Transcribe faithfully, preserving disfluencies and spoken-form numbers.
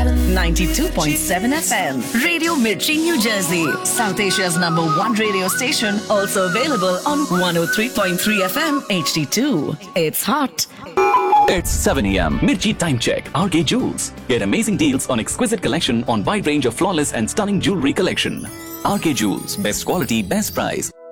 seven. ninety-two point seven F M. Radio Mirchi, New Jersey. South Asia's number one radio station. Also available on one oh three point three F M H D two. It's hot. It's seven a m. Mirchi Time Check. R K Jewels. Get amazing deals on exquisite collection on wide range of flawless and stunning jewelry collection. R K Jewels. Best quality, best price.